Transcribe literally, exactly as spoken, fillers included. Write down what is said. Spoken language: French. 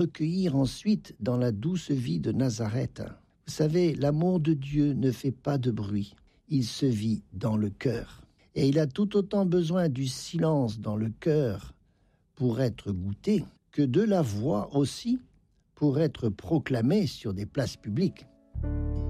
recueillir ensuite dans la douce vie de Nazareth. Vous savez, l'amour de Dieu ne fait pas de bruit, il se vit dans le cœur. Et il a tout autant besoin du silence dans le cœur pour être goûté que de la voix aussi pour être proclamée sur des places publiques.